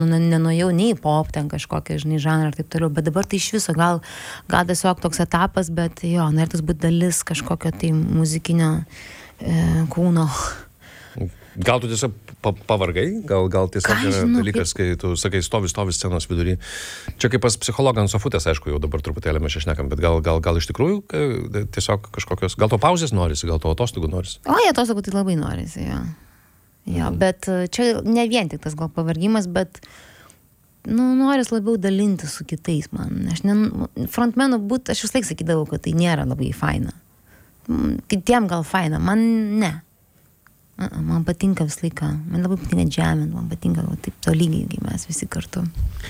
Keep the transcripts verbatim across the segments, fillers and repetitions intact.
nu, nenuėjau nei pop ten kažkokią, žinai, žanrą ir taip toliau, bet dabar tai iš viso gal, gal tiesiog toks etapas, bet jo, norėtus būti dalis kažkokio tai muzikinio e, kūno. Gal tu tiesiog pavargai, gal, gal tiesiog Ką yra žinau, dalykas, kai tu sakai, stovi, stovi scenos vidury. Čia kaip pas psichologą ant sofutės, aišku, jau dabar truputėlį mes šnekam, bet gal, gal, gal iš tikrųjų tiesiog kažkokios, gal to pauzės norisi, gal to atostogų norisi. O, jie atostogų tai labai norisi, jo. Jo, bet čia ne vien tik tas gal pavargimas, bet nu, noris labiau dalinti su kitais man. Aš ne, frontmenu būt, aš vis laik sakydavau, kad tai nėra labai faina. Kitiem gal faina, man ne. Man patinka vis laiką, man labai patinka džemint, man patinka taip tolygiai, kai mes visi kartu.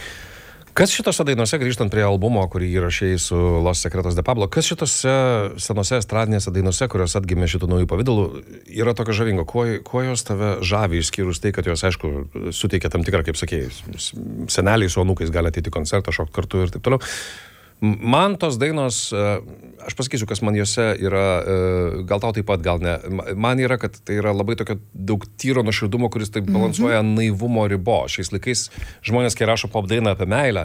Kas šitose dainose, grįžtant prie albumo, kurį įrašėjai su Los Secretos de Pablo, kas šitose senose estradinėse dainose, kurios atgimė šitų naujų pavydalų, yra tokio žavingo? Kuo, kuo jos tave žavi, išskyrus tai, kad jos, aišku, suteikia tam tikrą, kaip sakėjai, seneliai su anūkais gali ateiti į koncertą, šokti kartu ir taip toliau. Man tos dainos, aš pasakysiu, kas man jose yra, gal tau taip pat, gal ne, man yra, kad tai yra labai tokio daug tyro nuoširdumo, kuris taip balansuoja mm-hmm. naivumo ribo. Šiais laikais žmonės, kai rašo pop dainą apie meilę,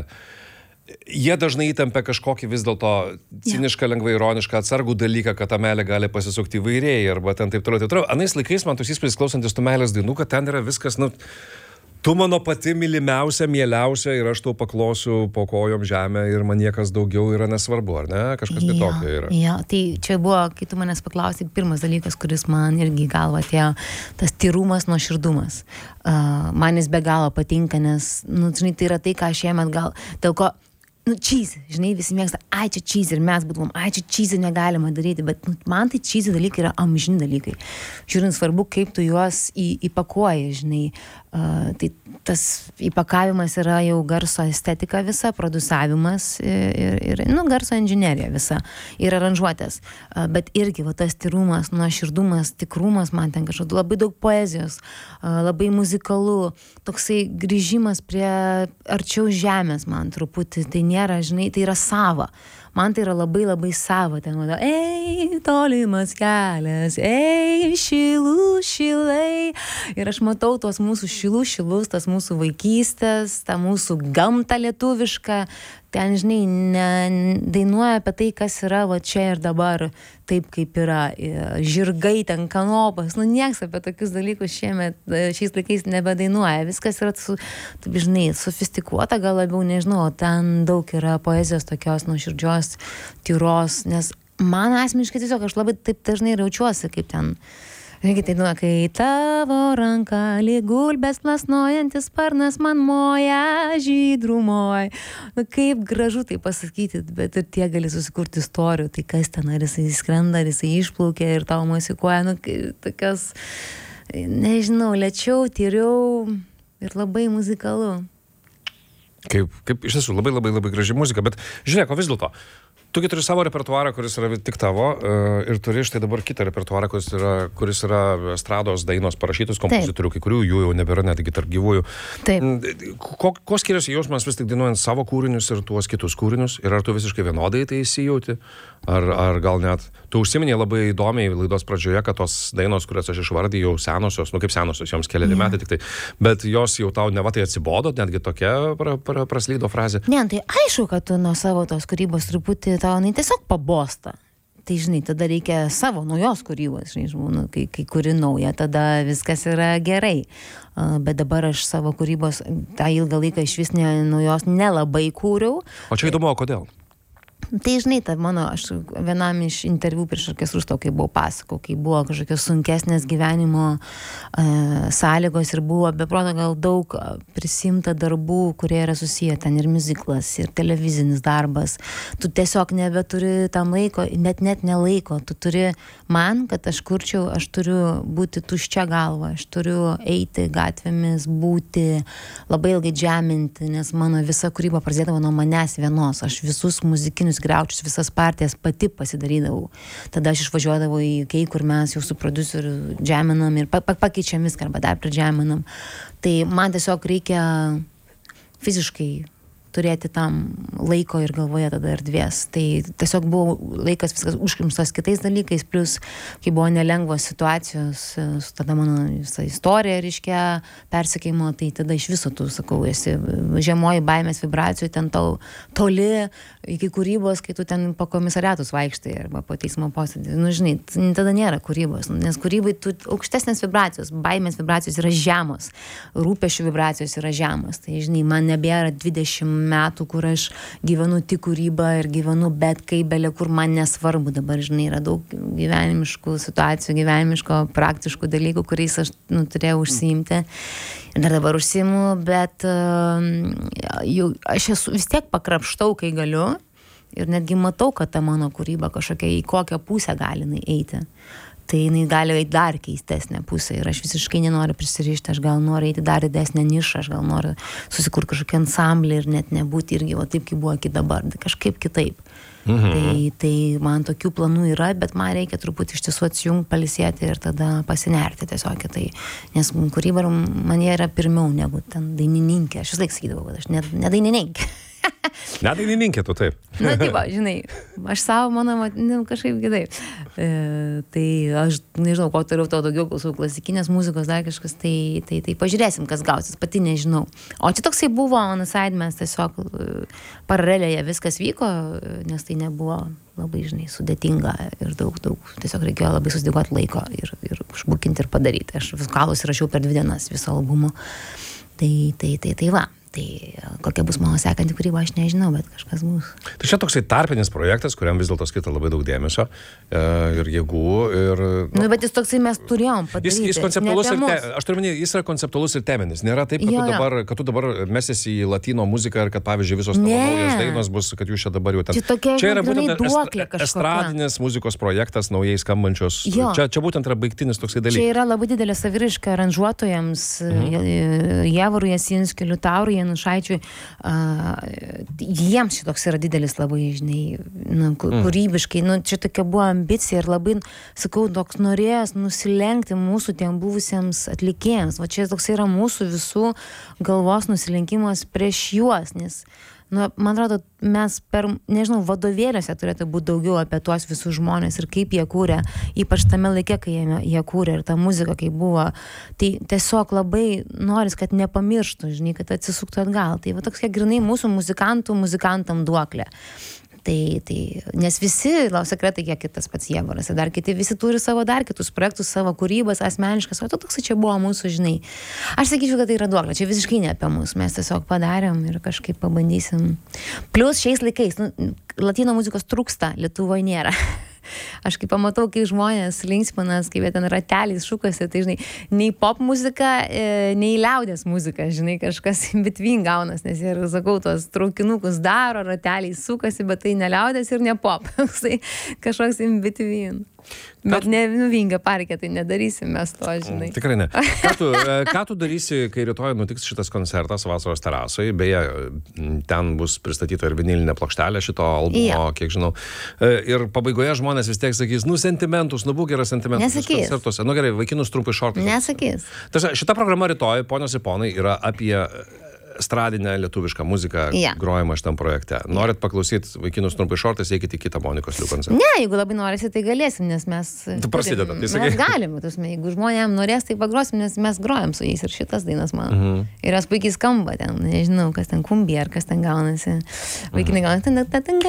jie dažnai įtempia kažkokį vis dėlto cinišką, lengvai ironišką, atsargų dalyką, kad ta meilė gali pasisukti įvairiai, arba ten taip toliau, taip toliau. Anais laikais man tos įspūdis klausantis tų meilės dainų, kad ten yra viskas, nu, tu mano pati mylimiausia, mieliausia ir aš tau paklosiu po kojom žemę ir man niekas daugiau yra nesvarbu, ar ne? Kažkas tai tokio yra. Jo, tai čia buvo, kai tu manęs paklausai, pirmas dalykas, kuris man irgi į galvą atėjo, tas tyrumas, nuoširdumas. Uh, man jis be galo patinka, nes, nu, žinai, tai yra tai, ką aš jėmet gal, dėl ko, nu, cheesy, žinai, visi mėgsta, ai, čia cheesy, ir mes būtumom, ai, čia cheesy negalima daryti, bet nu, man tai cheesy dalykai yra amžini dalykai. Žiūrint, svarbu, kaip tu juos į, įpakuoji, žinai, uh, tai tas įpakavimas yra jau garso estetika visa, produsavimas ir, ir nu, garso inžinerija visa, ir aranžuotės. Uh, bet irgi, va, tas tyrumas, nuoširdumas, tikrumas, man ten kažkaip labai daug poezijos, uh, labai muzikalu, toksai grįžimas prie arčiau žemės man truputį, tai nėra, žinai, tai yra sava. Man tai yra labai labai sava. Ten vada, ei, tolimas kelias, ei, šilų šilai. Ir aš matau tuos mūsų šilų šilus, tas mūsų vaikystės, tą mūsų gamtą lietuvišką. Ten, žinai, ne, dainuoja apie tai, kas yra va čia ir dabar, taip kaip yra. Žirgai ten, kanopas, nu nieks apie tokius dalykus šiemet, šiais laikais nebedainuoja. Viskas yra, su, taip, žinai, sofistikuota, gal labiau, nežinau, ten daug yra poezijos tokios nuoširdžios, tyros, nes man asmeniškai tiesiog aš labai taip dažnai jaučiuosi, kaip ten, reikia tai nuo, kai tavo ranka lyg gulbės plasnojantis sparnas man moja žydrumoj. Nu, kaip gražu tai pasakyti, bet ir tie gali susikurti istorijų, tai kas ten, ar jisai skrenda, ar jisai išplaukia ir tau musikuoja, nu, tokios, nežinau, lėčiau, tyriau ir labai muzikalu. Kaip, kaip iš tiesų, labai labai labai graži muzika, bet žiūrėk, o vis dėlto, tugi turi savo repertuarą, kuris yra tik tavo, uh, ir turi štai dabar kitą repertuarą, kuris yra, kuris yra estrados dainos parašytus kompozitorių, kai kurių jų jau nebėra netgi tarp gyvųjų. Taip. Ko, ko skiriasi jausmas vis tik dainuojant savo kūrinius ir tuos kitus kūrinius? Ir ar tu visiškai vienodai tai įsijauti? Ar, ar gal net, tu užsiminėjai labai įdomiai laidos pradžioje, kad tos dainos, kurias aš išvardėjau, senosios, nu kaip senosios, joms keliari yeah. metai tik tai, bet jos jau tau neva tai atsibodo, netgi tokia pra, pra, praslydo frazė. Ne, tai aišku, kad tu nuo savo tos kūrybos truputį tau jinai tiesiog pabosta. Tai, žinai, tada reikia savo naujos kūrybos, žinai, žmonių, kai, kai kuri nauja, tada viskas yra gerai. Uh, bet dabar aš savo kūrybos tą ilgą laiką iš vis ne, naujos nelabai kūriau. O čia įdomu, o kodėl? Tai, žinai, ta mano, aš vienam iš interviu prieš orkestrus tau, kai buvau pasakau, kai buvo kažkokios sunkesnės gyvenimo e, sąlygos ir buvo beproto gal daug prisimta darbų, kurie yra susiję, ten ir muziklas, ir televizinis darbas. Tu tiesiog nebeturi tam laiko, net net nelaiko. Tu turi man, kad aš kurčiau, aš turiu būti tuščia galva, aš turiu eiti gatvėmis, būti labai ilgai džeminti, nes mano visa kūryba prasidėdavo nuo manęs vienos. Aš visus muzikinius griaučius, visas partijas pati pasidarydavau. Tada aš išvažiuodavau į Kei, kur mes jau su prodiuseriu džeminam ir pa pa pakeičiam viską arba dar pridžeminam. Tai man tiesiog reikia fiziškai turėti tam laiko ir galvoje tada erdvės. Tai tiesiog buvo laikas viskas užkrimstas kitais dalykais, plus kai buvo nelengvos situacijos su tada mano visa istorija, reiškia, persikėjimo, tai tada iš viso tu, sakau, esi žemoji baimės vibracijų, ten tau toli iki kūrybos, kai tu ten po komisariatus vaikštai arba po teismo posėdį. Nu, žinai, tada nėra kūrybos, nes kūrybai tu aukštesnės vibracijos, baimės vibracijos yra žemos, rūpesčių vibracijos yra žemos. Tai, žinai, man nebėra dvidešimt metų, kur aš gyvenu tik kūrybą ir gyvenu bet kaip, belė kur man nesvarbu. Dabar, žinai, yra daug gyvenimiškų situacijų, gyvenimiško, praktiškų dalykų, kuriais aš nu, turėjau užsiimti. Ir dar dabar užsiimu, bet uh, jau, aš esu vis tiek pakrapštau, kai galiu. Ir netgi matau, kad ta mano kūryba kažkokia į kokią pusę gali jinai eiti. Tai jinai gali eiti dar keistesnę pusę ir aš visiškai nenoriu prisirišti, aš gal noriu eiti dar didesnę nišą, aš gal noriu susikurti kažkokį ansamblį ir net nebūti irgi va taip, kaip buvo iki dabar, kažkaip kitaip. Mhm. Tai, tai man tokių planų yra, bet man reikia truputį iš tiesų atsijungti, palisėti ir tada pasinerti tiesiog. Tai, nes kūryba man yra pirmiau negu ten dainininkė. Aš vis laik sakydavau, kad aš ne, ne dainininkė. Ne dainininkė, tu taip. Na, taip, žinai, aš savo, mano, ne, kažkaip kitaip. E, tai aš nežinau, ko turiu to daugiau, klausau klasikinės muzikos, dar kažkas, tai, tai, tai pažiūrėsim, kas gausis, pati nežinau. O čia toksai buvo, on the side, mes tiesiog paralelėje viskas vyko, nes tai nebuvo labai, žinai, sudėtinga ir daug, daug, tiesiog reikėjo labai susidėkoti laiko ir, ir užbukinti ir padaryti. Aš vizualus įrašiau per dvi dienas viso albumo. Tai, tai, tai, tai va. Tai kokia bus mano sekanti kūryba, aš nežinau, bet kažkas bus. Tai čia toksai tarpinis projektas, kuriam vis dėlto skirta labai daug dėmesio e, ir jėgų. Ir, nu, nu, bet jis toksai mes turėjom padaryti. Jis, jis konceptualus ir, te, aš turiu minėti, jis yra konceptualus ir teminis. Nėra taip, kad, jo, tu, dabar, kad tu dabar mesiesi į latino muziką ir kad, pavyzdžiui, visos tavo naujos dainos bus, kad jūs čia dabar jau ten... Čia, tokia, čia yra būtent duoklė est, estradinis muzikos projektas, naujai skambančios. Čia, čia būtent yra baigtinis toksai dalykas. Čia yra labai didelė saviriška aranžuotojams, mhm. Javorui Jasinskiui, Liutaurui Janušaičiui. Uh, jiems šitoks yra didelis labai, žinai, nu, kūrybiškai, nu, čia tokia buvo ambicija ir labai, sakau, toks norėjęs nusilenkti mūsų tiem buvusiems atlikėjams, va čia toks yra mūsų visų galvos nusilenkimas prieš juos, nes nu, man atrodo, mes per, nežinau, vadovėliuose turėtų būti daugiau apie tuos visus žmonės ir kaip jie kūrė, ypač tame laike, kai jie, jie kūrė ir ta muzika, kai buvo. Tai tiesiog labai noris, kad nepamirštų, žinai, kad atsisuktų atgal. Tai va toks, kiek grinai mūsų muzikantų, muzikantam duoklė. Tai, tai, nes visi, Los Secretai, kiek kitas pats Jėvoras, dar kiti, visi turi savo dar kitus projektus, savo kūrybas, asmeniškas, o to toks čia buvo mūsų, žinai. Aš sakyčiau, kad tai yra duoklė, čia visiškai ne apie mus, mes tiesiog padarėm ir kažkaip pabandysim. Plus šiais laikais, nu, latino muzikos trūksta, Lietuvoje nėra. Aš kai pamatau, kai žmonės linksminas, kaip jie ten rateliais šukasi, tai žinai, nei pop muzika, nei liaudės muzika, žinai, kažkas in between gaunas, nes ir, sakau, tos traukinukus daro, rateliais sukasi, bet tai ne liaudės ir ne pop, kažkoks in between. Bet ne, nu, Vingio parke, tai nedarysim mes to, žinai. Tikrai ne. Ką tu, ką tu darysi, kai rytoj nutiks šitas koncertas Vasaros terasoje? Beje, ten bus pristatyta ir vinilinė plokštelė šito albumo, ja. Kiek žinau. Ir pabaigoje žmonės vis tiek sakys, nu, sentimentus, nu, būk yra sentimentus. Nesakys. Nu, gerai, vaikinus trumpai šortai. Nesakys. Tai šita programa rytoj, ponios ir ponai, yra apie estradinę lietuvišką muziką, ja. Grojama šitam projekte. Norit paklausyti vaikinus trumpai šortais, eikite į kitą Monikos Liu koncertą. Ne, jeigu labai norisi, tai galėsim, nes mes... Tu prasideda, tai sakai. Mes galim, tusme, jeigu žmonėm norės, tai pagrosim, nes mes grojam su jais ir šitas dainas man. Mhm. Ir jos puikiai skamba ten, nežinau, kas ten kumbija, ar kas ten gaunasi. Vaikinai gaunasi.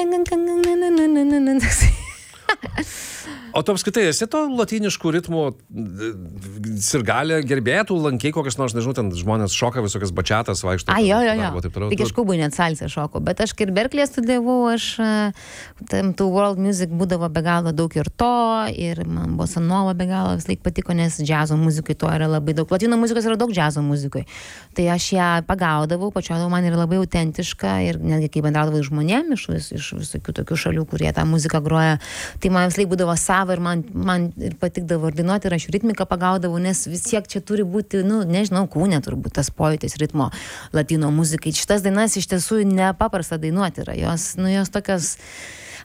O tu apskaitai esi to latiniškų ritmų sirgalė gerbėtų, lankiai kokias nors, nežinau, ten žmonės šoka visokias bačiatas, vaikšto. A, jo, jo, jo. Tik iš Kubų net salsę šoko, bet aš ir Berklėje studijavau, aš tam tų world music būdavo be galo daug ir to, ir man bossa nova be galo vis laik patiko, nes džiazo muzikai to yra labai daug. Latino muzikos yra daug džiazo muzikai. Tai aš ją pagaudavau, pačiodavau, man yra labai autentiška ir netgi kai bendraudavau žmonėm iš, vis, iš visokių tokių šalių, kurie tą muziką groja, tai man vis laik būdavo savo ir man, man ir patikdavo ir dainuoti, ir aš ritmiką pagaudavau, nes vis tiek čia turi būti, nu, nežinau, kūne turbūt tas pojūtis ritmo latino muzikai. Šitas dainas iš tiesų nepaprasta dainuoti yra. Jos, nu, jos tokios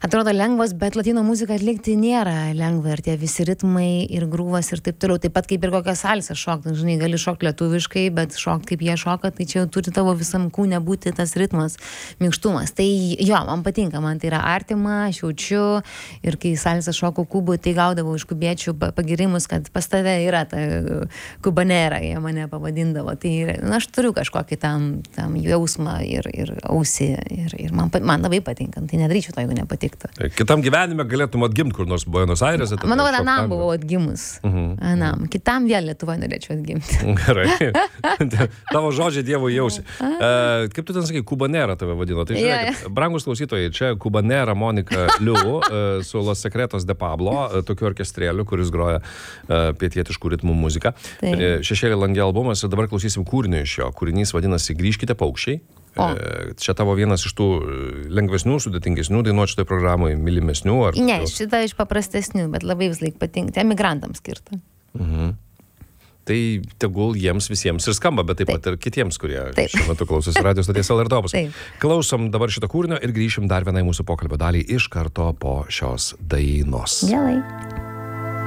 atrodo lengvas, bet latino muziką atlikti nėra lengva ir tie visi ritmai ir grūvas ir taip toliau. Taip pat kaip ir kokią salsą šokti, žinai, gali šokti lietuviškai, bet šokti kaip jie šoka, tai čia jau turi tavo visam kūne būti tas ritmas, minkštumas. Tai jo, man patinka, man tai yra artima, aš jaučiu ir kai salsą šokau kubų, tai gaudavau iš kubiečių pagirimus, kad pas tave yra ta kubanera, jie mane pavadindavo. Tai na, aš turiu kažkokį tam, tam jausmą ir, ir ausį ir, ir man, man labai patinka, tai nedaryčiau to, jeigu nepatiktų. Kitam gyvenime galėtum atgimti kur nors Buenos Airese. Manau, kad anam buvau atgimus. Uh-huh. Anam. Kitam vėl Lietuvoje norėčiau atgimti. Gerai. Tavo žodžiai Dievo jausi. Uh, kaip tu ten sakai, kubanera tave vadino. Tai žiūrėk, yeah. brangus klausytojai, čia kubanera Monika Liu uh, su Los Secretos de Pablo, uh, tokiu orkestrėliu, kuris groja uh, pietietiškų ritmų muziką. Uh, Šešėlį langė albumas ir dabar klausysim kūrinio iš jo. Kūrinys vadinasi Grįžkite paukščiai. O. Čia tavo vienas iš tų lengvesnių, sudėtingesnių dainuoti šitoj programoje, mylimesnių? Ar ne, šitą iš paprastesnių, bet labai vis laik patinka. Emigrantams skirta. Mhm. Tai tegul jiems visiems ir skamba, bet taip, taip. pat ir kitiems, kurie taip. šiuo metu klausosi radijos stoties L R T Opus. Klausom dabar šito kūrinio ir grįšim dar vienai mūsų pokalbio daliai iš karto po šios dainos. Gerai.